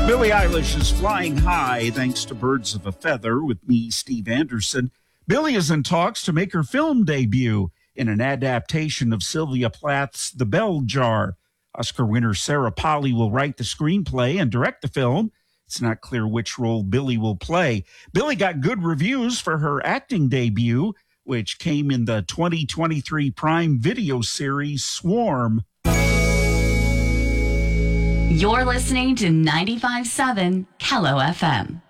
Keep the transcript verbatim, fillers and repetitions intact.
Billie Eilish is flying high thanks to Birds of a Feather with me, Steve Anderson. Billie is in talks to make her film debut in an adaptation of Sylvia Plath's The Bell Jar. Oscar winner Sarah Polley will write the screenplay and direct the film. It's not clear which role Billie will play. Billie got good reviews for her acting debut, which came in the twenty twenty-three Prime Video series Swarm. You're listening to ninety-five point seven Kello F M.